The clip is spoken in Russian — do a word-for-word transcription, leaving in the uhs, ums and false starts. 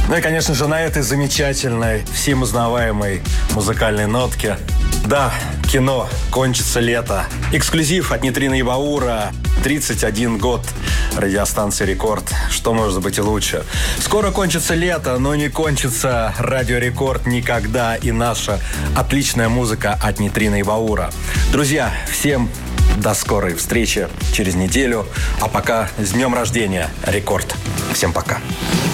Ну и, конечно же, на этой замечательной, всем узнаваемой музыкальной нотке. Да, кино, кончится лето. Эксклюзив от Нитрина и Баура. тридцать один год. Радиостанция «Рекорд». Что может быть и лучше? Скоро кончится лето, но не кончится Радио Рекорд никогда. И наша отличная музыка от Нитрина и Баура. Друзья, всем до скорой встречи через неделю. А пока с днем рождения, Рекорд. Всем пока.